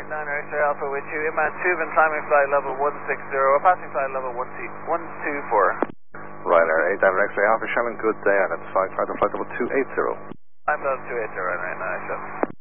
Quebec 9 X-ray Alpha with you. Inman tube and climbing flight level 160. Or passing flight level 124. Ryanair 8 Diamond X-ray Alpha, Shannon, good day, and it's flying flight level 280. I'm level 280 right now,